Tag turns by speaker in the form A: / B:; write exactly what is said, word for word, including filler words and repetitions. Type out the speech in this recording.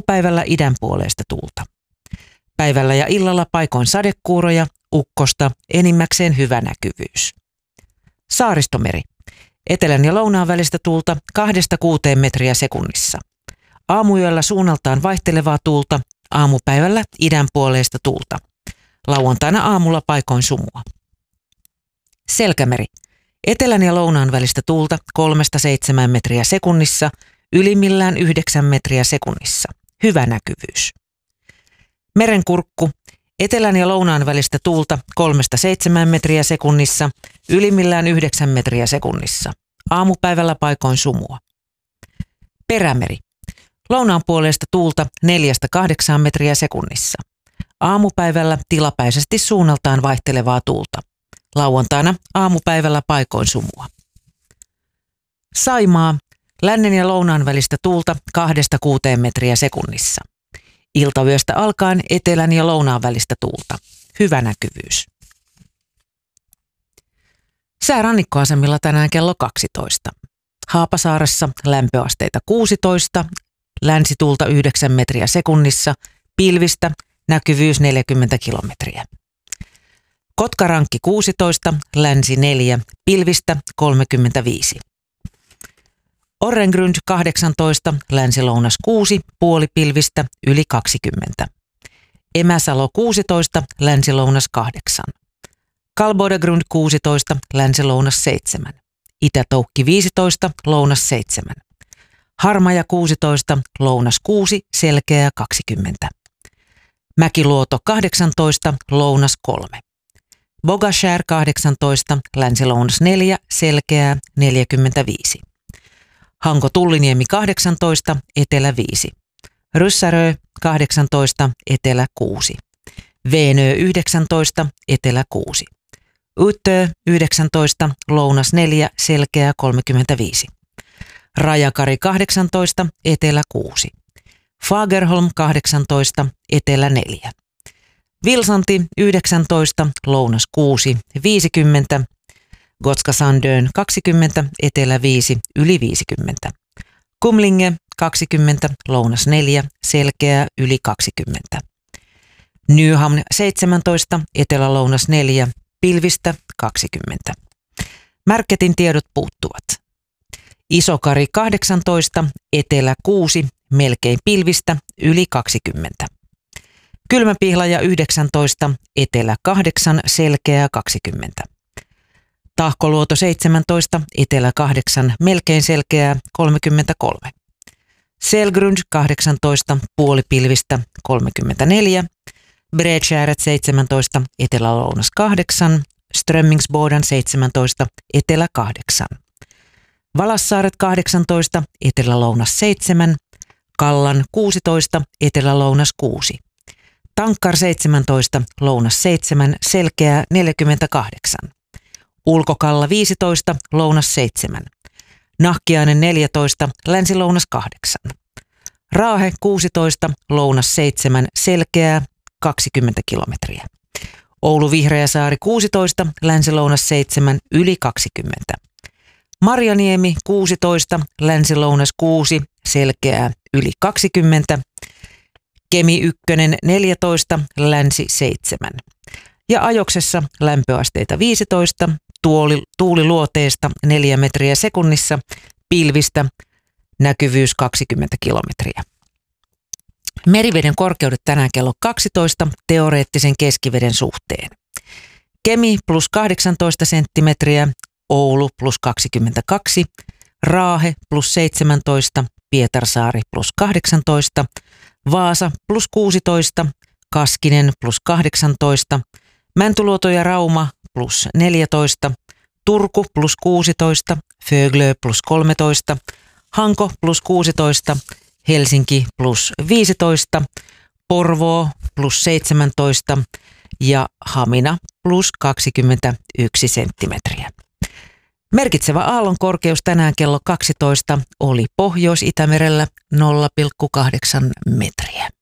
A: Aamupäivällä idän puoleista tuulta. Päivällä ja illalla paikoin sadekuuroja, ukkosta, enimmäkseen hyvä näkyvyys. Saaristomeri. Etelän ja lounaan välistä tuulta kahdesta kuuteen metriä sekunnissa. Aamuyöllä suunnaltaan vaihtelevaa tuulta, aamupäivällä idän puoleista tuulta. Lauantaina aamulla paikoin sumua. Selkämeri. Etelän ja lounaan välistä tuulta kolmesta seitsemään metriä sekunnissa, ylimmillään yhdeksän metriä sekunnissa. Hyvä näkyvyys. Merenkurkku. Etelän ja lounaan välistä tuulta kolmesta seitsemään metriä sekunnissa, ylimmillään yhdeksän metriä sekunnissa. Aamupäivällä paikoin sumua. Perämeri. Lounaan puolesta tuulta neljästä kahdeksaan metriä sekunnissa. Aamupäivällä tilapäisesti suunnaltaan vaihtelevaa tuulta. Lauantaina aamupäivällä paikoin sumua. Saimaa. Lännen ja lounaan välistä tuulta kahdesta kuuteen metriä sekunnissa. Iltayöstä alkaen etelän ja lounaan välistä tuulta. Hyvä näkyvyys. Sää rannikkoasemilla tänään kello kaksitoista. Haapasaaressa lämpöasteita kuusitoista, länsituulta yhdeksän metriä sekunnissa, pilvistä, näkyvyys neljäkymmentä kilometriä. Kotkarankki kuusitoista, länsi neljä, pilvistä kolmekymmentäviisi. Orrengrund kahdeksantoista, länsi-lounas kuusi, puolipilvistä, yli kaksikymmentä. Emäsalo kuusitoista, länsi-lounas kahdeksan. Kalbodegrund kuusitoista, länsi-lounas seitsemän. Itätoukki viisitoista, lounas seitsemän. Harmaja kuusitoista, lounas kuusi, selkeä kaksikymmentä. Mäkiluoto kahdeksantoista, lounas kolme. Bogashär kahdeksantoista, länsi-lounas neljä, selkeää neljäkymmentäviisi. Hanko Tulliniemi kahdeksantoista, etelä viisi. Ryssärö kahdeksantoista, etelä kuusi. Veenö yhdeksäntoista, etelä kuusi. Uttö yhdeksäntoista, lounas neljä, selkeä kolmekymmentäviisi. Rajakari kahdeksantoista, etelä kuusi. Fagerholm kahdeksantoista, etelä neljä. Vilsanti yhdeksäntoista, lounas kuusi, viisikymmentä. Gotska Sandön kaksikymmentä, etelä viisi, yli viisikymmentä. Kumlinge kaksikymmentä, lounas neljä, selkeää yli kaksikymmentä. Nyhamn seitsemäntoista, etelä-lounas neljä, pilvistä kaksikymmentä. Märketin tiedot puuttuvat. Isokari kahdeksantoista, etelä kuusi, melkein pilvistä, yli kaksikymmentä. Kylmäpihlaja yhdeksäntoista, etelä kahdeksan, selkeää kaksikymmentä. Tahkoluoto seitsemäntoista, etelä kahdeksan, melkein selkeää kolmekymmentäkolme. Selgrund kahdeksantoista, puolipilvistä kolmekymmentäneljä. Bredskärät seitsemäntoista, etelä-lounas kahdeksan. Strömmingsboden seitsemäntoista, etelä kahdeksan. Valassaaret kahdeksantoista, etelä-lounas seitsemän. Kallan kuusitoista, etelä-lounas kuusi. Tankkar seitsemäntoista, lounas seitsemän, selkeää neljäkymmentäkahdeksan. Ulkokalla viisitoista, lounas seitsemän. Nahkiainen neljätoista, länsi-lounas kahdeksan. Raahe kuusitoista, lounas seitsemän, selkeää kaksikymmentä kilometriä. Oulu Vihreäsaari kuusitoista, länsi-lounas seitsemän, yli kaksikymmentä. Marjaniemi kuusitoista, länsi-lounas kuusi, selkeää yli kaksikymmentä. Kemi ykkönen neljätoista, länsi seitsemän. Ja Ajoksessa lämpöasteita viisitoista, tuoli, tuuliluoteesta neljä metriä sekunnissa, pilvistä, näkyvyys kaksikymmentä kilometriä. Meriveden korkeudet tänään kello kaksitoista teoreettisen keskiveden suhteen. Kemi plus kahdeksantoista senttimetriä, Oulu plus kaksikymmentäkaksi, Raahe plus seitsemäntoista, Pietarsaari plus kahdeksantoista, Vaasa plus kuusitoista, Kaskinen plus kahdeksantoista, Mäntyluoto ja Rauma plus neljätoista, Turku plus kuusitoista, Föglö plus kolmetoista, Hanko plus kuusitoista, Helsinki plus viisitoista, Porvoo plus seitsemäntoista ja Hamina plus kaksikymmentäyksi senttimetriä. Merkitsevä aallon korkeus tänään kello kaksitoista oli Pohjois-Itämerellä nolla pilkku kahdeksan metriä.